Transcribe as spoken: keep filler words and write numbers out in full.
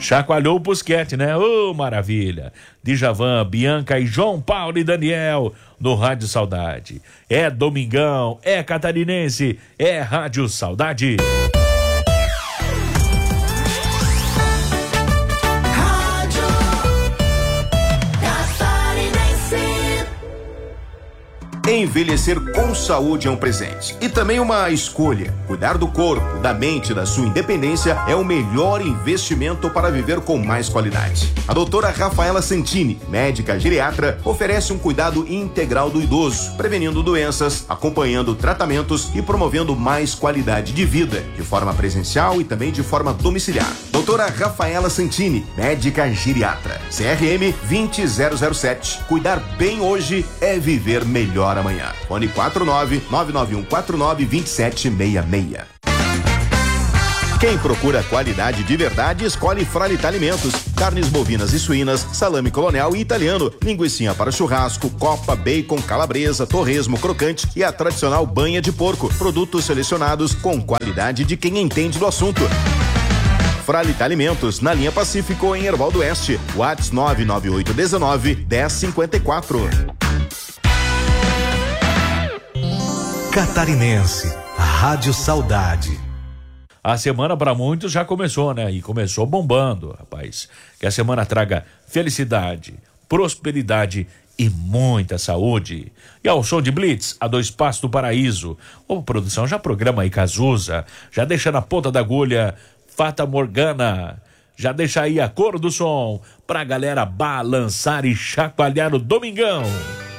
Chacoalhou o Busquete, né? Ô, oh, maravilha. Djavan, Bianca e João Paulo e Daniel no Rádio Saudade. É domingão, é catarinense, é Rádio Saudade. Envelhecer com saúde é um presente e também uma escolha. Cuidar do corpo, da mente, da sua independência é o melhor investimento para viver com mais qualidade. A doutora Rafaela Santini, médica geriatra, oferece um cuidado integral do idoso, prevenindo doenças, acompanhando tratamentos e promovendo mais qualidade de vida, de forma presencial e também de forma domiciliar. Doutora Rafaela Santini, médica geriatra, C R M vinte zero zero sete. Cuidar bem hoje é viver melhor amanhã. Fone quatro nove nove nove um quatro nove dois sete seis seis. Quem procura qualidade de verdade, escolhe Fralita Alimentos. Carnes bovinas e suínas, salame colonial e italiano, linguicinha para churrasco, copa, bacon, calabresa, torresmo crocante e a tradicional banha de porco. Produtos selecionados com qualidade de quem entende do assunto. Fralita Alimentos, na linha Pacífico, em Herval do Oeste. WhatsApp nove nove oito um nove, um zero cinco quatro. Catarinense, Rádio Saudade. A semana para muitos já começou, né? E começou bombando, rapaz. Que a semana traga felicidade, prosperidade e muita saúde. E ao som de Blitz, a Dois Passos do Paraíso. Ô, produção, já programa aí Cazuza, já deixa na ponta da agulha Fata Morgana. Já deixa aí a cor do som pra galera balançar e chacoalhar o domingão.